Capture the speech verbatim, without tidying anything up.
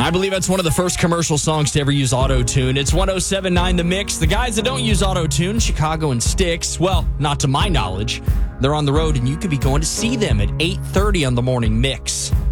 I believe that's one of the first commercial songs to ever use auto-tune. It's one oh seven point nine The Mix. The guys that don't use auto-tune, Chicago and Styx, well, not to my knowledge. They're on the road, and you could be going to see them at eight thirty on the morning Mix.